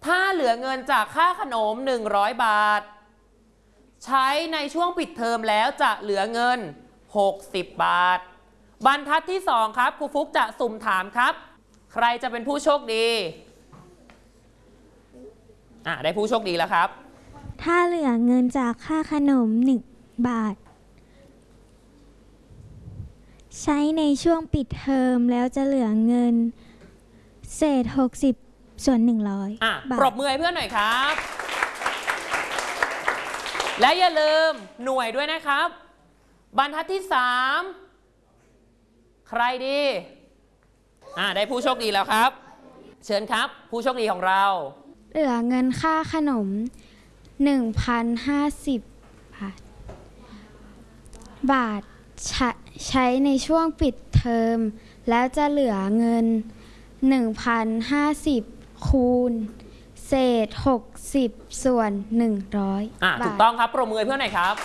ถ้าเหลือเงินจากค่าขนม100 บาทใช้ในช่วงปิดเทอมแล้วจะเหลือเงิน60 บาทบรรทัดที่2ครับครูฟุกจะสุ่มถามครับใครจะเป็นผู้โชคดีได้ผู้โชคดีแล้วครับถ้าเหลือเงินจากค่าขนม1 บาทใช้ในช่วงปิดเทอมแล้วจะเหลือเงินเศษ60ส่วน100 บาทปรบมือให้เพื่อนหน่อยครับและอย่าลืมหน่วยด้วยนะครับบรรทัดที่3ใครดีได้ผู้โชคดีแล้วครับเชิญครับผู้โชคดีของเราเหลือเงินค่าขนม 1,050 บาทใช้ในช่วงปิดเทอมแล้วจะเหลือเงิน 1,050 คูณเศษ60ส่วน100 บาทถูกต้องครับปรบมือให้เพื่อนหน่อยครับ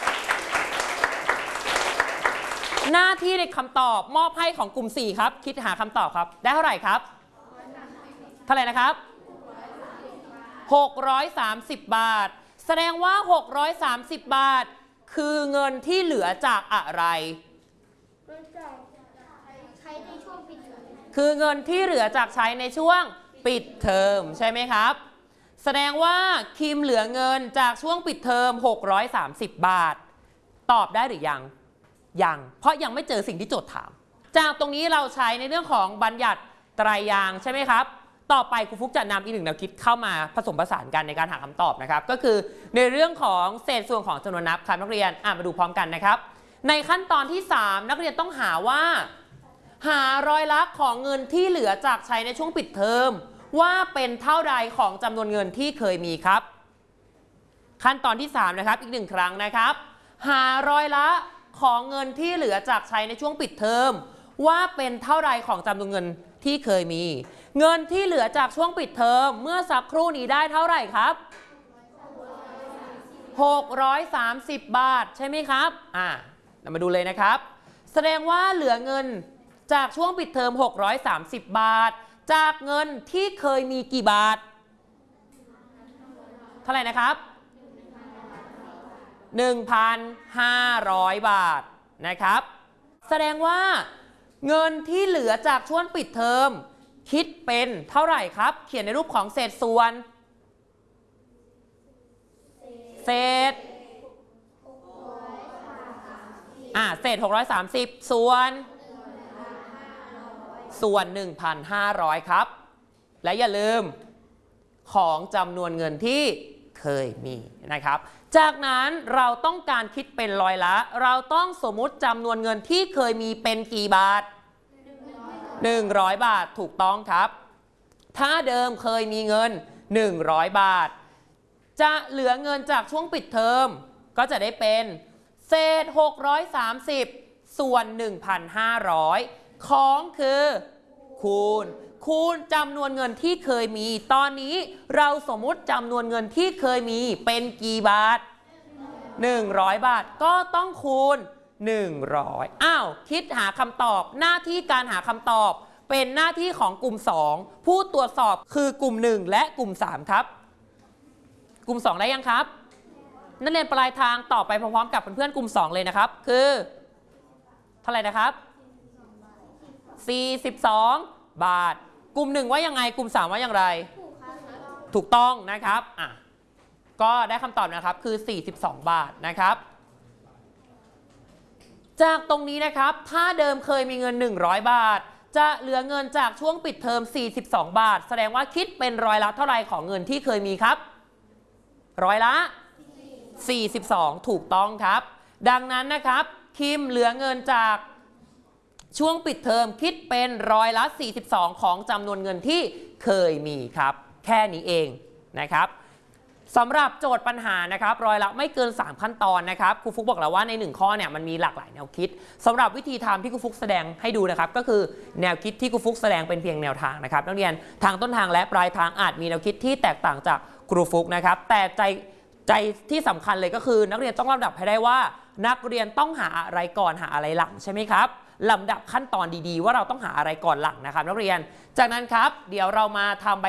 หน้าที่ในคำตอบมอบให้ของกลุ่ม4ครับคิดหาคำตอบครับได้เท่าไหร่ครับเท่าไหร่นะครับ630 บาทแสดงว่า630 บาทคือเงินที่เหลือจากอะไรคือเงินที่เหลือจากใช้ในช่วงปิดเทอมใช่ไหมครับแสดงว่าคิมเหลือเงินจากช่วงปิดเทอม630 บาทตอบได้หรือยังเพราะยังไม่เจอสิ่งที่โจทย์ถามจากตรงนี้เราใช้ในเรื่องของบัญญัติไตรยางค์ใช่ไหมครับต่อไปครูฟุกจะนำอีกหนึ่งแนวคิดเข้ามาผสมผสานกันในการหาคำตอบนะครับก็คือในเรื่องของเศษส่วนของจำนวนนับครับนักเรียนมาดูพร้อมกันนะครับในขั้นตอนที่3นักเรียนต้องหาว่าหาร้อยละของเงินที่เหลือจากใช้ในช่วงปิดเทอมว่าเป็นเท่าใดของจำนวนเงินที่เคยมีครับขั้นตอนที่3นะครับอีก1 ครั้งนะครับหาร้อยละของเงินที่เหลือจากใช้ในช่วงปิดเทอมว่าเป็นเท่าใดของจำนวนเงินที่เคยมีเงินที่เหลือจากช่วงปิดเทอมเมื่อสักครู่นี้ได้เท่าไหร่ครับ630 บาทใช่ไหมครับเรามาดูเลยนะครับแสดงว่าเหลือเงินจากช่วงปิดเทอม630 บาทจากเงินที่เคยมีกี่บาทเท่าไหร่นะครับ1,500 บาทนะครับแสดงว่าเงินที่เหลือจากช่วงปิดเทอมคิดเป็นเท่าไหร่ครับเขียนในรูปของเศษส่วนเศษ630ส่วน1,500ครับและอย่าลืมของจำนวนเงินที่เคยมีนะครับจากนั้นเราต้องการคิดเป็นร้อยละเราต้องสมมุติจำนวนเงินที่เคยมีเป็นกี่บาท100 บาทถูกต้องครับถ้าเดิมเคยมีเงิน100 บาทจะเหลือเงินจากช่วงปิดเทอมก็จะได้เป็นเศษ630ส่วน1,500ของคือคูณจำนวนเงินที่เคยมีตอนนี้เราสมมุติจำนวนเงินที่เคยมีเป็นกี่บาท100 บาทก็ต้องคูณ100คิดหาคำตอบหน้าที่การหาคำตอบเป็นหน้าที่ของกลุ่ม2ผู้ตรวจสอบคือกลุ่ม1และกลุ่ม3ครับกลุ่ม2ได้ยังครับนักเรียนปลายทางตอบไปพร้อมๆกับเพื่อนๆกลุ่ม2เลยนะครับคือเท่าไหร่นะครับ42 บาทกลุ่ม1ว่ายังไงกลุ่ม3ว่าอย่างไรถูกต้องนะครับก็ได้คำตอบนะครับคือ42 บาทนะครับจากตรงนี้นะครับถ้าเดิมเคยมีเงิน100 บาทจะเหลือเงินจากช่วงปิดเทอม42 บาทแสดงว่าคิดเป็นร้อยละเท่าไหร่ของเงินที่เคยมีครับร้อยละ42ถูกต้องครับดังนั้นนะครับคิมเหลือเงินจากช่วงปิดเทอมคิดเป็นร้อยละ42ของจำนวนเงินที่เคยมีครับแค่นี้เองนะครับสำหรับโจทย์ปัญหานะครับร้อยละไม่เกิน3ขั้นตอนนะครับครูฟุกบอกแล้วว่าใน1ข้อเนี่ยมันมีหลากหลายแนวคิดสำหรับวิธีทำที่ครูฟุกแสดงให้ดูนะครับก็คือแนวคิดที่ครูฟุกแสดงเป็นเพียงแนวทางนะครับนักเรียนทางต้นทางและปลายทางอาจมีแนวคิดที่แตกต่างจากครูฟุกนะครับแต่ใจที่สำคัญเลยก็คือนักเรียนต้องลำดับให้ได้ว่านักเรียนต้องหาอะไรก่อนหาอะไรหลังใช่ไหมครับลำดับขั้นตอนดีๆว่าเราต้องหาอะไรก่อนหลังนะครับนักเรียนจากนั้นครับเดี๋ยวเรามาทำใบ